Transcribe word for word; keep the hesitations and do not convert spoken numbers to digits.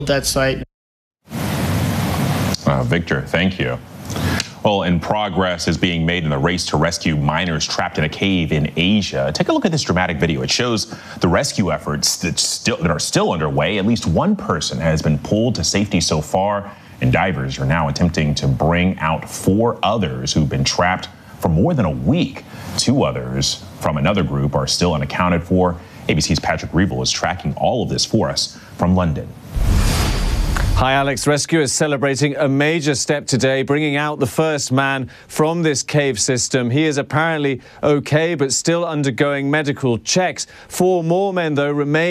that site. Uh, Victor, thank you. Well, and progress is being made in the race to rescue miners trapped in a cave in Asia. Take a look at this dramatic video. It shows the rescue efforts that, still, that are still underway. At least one person has been pulled to safety so far, and divers are now attempting to bring out four others who've been trapped for more than a week. Two others from another group are still unaccounted for. A B C's Patrick Reevell is tracking all of this for us from London. Hi, Alex. Rescue is celebrating a major step today, bringing out the first man from this cave system. He is apparently okay, but still undergoing medical checks. Four more men, though, remain